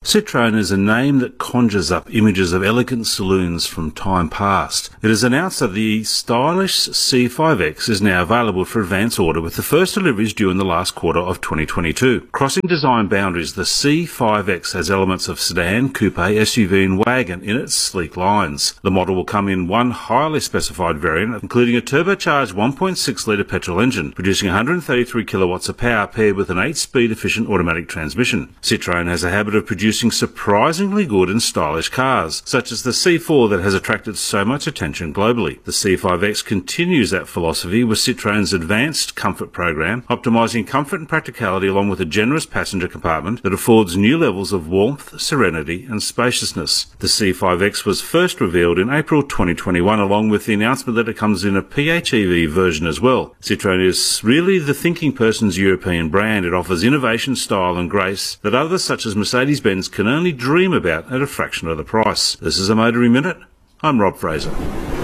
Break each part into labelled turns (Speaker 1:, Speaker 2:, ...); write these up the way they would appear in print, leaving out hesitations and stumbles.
Speaker 1: Citroën is a name that conjures up images of elegant saloons from time past. It is announced that the stylish C5X is now available for advance order, with the first deliveries due in the last quarter of 2022. Crossing design boundaries, the C5X has elements of sedan, coupe, SUV and wagon in its sleek lines. The model will come in one highly specified variant, including a turbocharged 1.6-litre petrol engine, producing 133 kilowatts of power paired with an 8-speed efficient automatic transmission. Citroën has a habit of producing surprisingly good and stylish cars, such as the C4 that has attracted so much attention globally. The C5X continues that philosophy with Citroën's advanced comfort program, optimising comfort and practicality along with a generous passenger compartment that affords new levels of warmth, serenity and spaciousness. The C5X was first revealed in April 2021, along with the announcement that it comes in a PHEV version as well. Citroën is really the thinking person's European brand. It offers innovation, style and grace that others such as Mercedes-Benz can only dream about at a fraction of the price. This is a Motoring Minute. I'm Rob Fraser.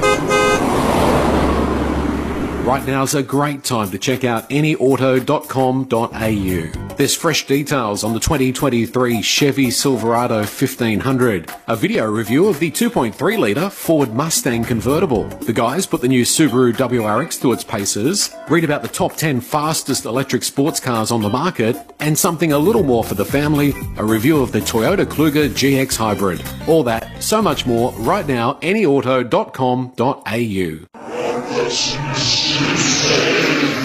Speaker 2: Right now's a great time to check out anyauto.com.au. There's fresh details on the 2023 Chevy Silverado 1500, a video review of the 2.3-litre Ford Mustang convertible. The guys put the new Subaru WRX to its paces, read about the top 10 fastest electric sports cars on the market, and something a little more for the family, a review of the Toyota Kluger GX Hybrid. All that, so much more, right now, anyauto.com.au.